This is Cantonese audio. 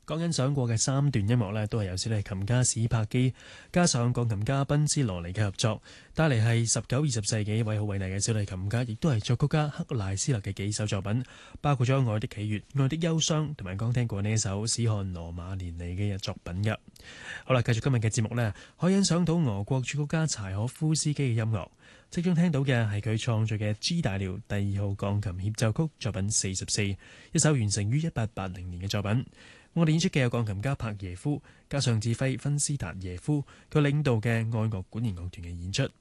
剛欣賞過嘅三段音樂呢，都係由小提琴家史柏基加上鋼琴家賓斯羅尼嘅合作，帶嚟係19、20世紀一位好偉大嘅小提琴家，亦都係作曲家克賴斯勒嘅幾首作品，包括咗《愛的喜悅》、《愛的憂傷》，同埋剛聽過呢一首史漢羅馬年尼嘅作品嘅。好啦，繼續今日嘅節目呢，可以欣賞到俄國作曲家柴可夫斯基嘅音樂。即將聽到嘅係佢創作嘅 G 大調第2號鋼琴協奏曲作品44，一首完成於1880年嘅作品。我哋演出嘅有鋼琴家帕耶夫，加上指揮芬斯達耶夫，佢領導嘅愛樂管弦樂團嘅演出。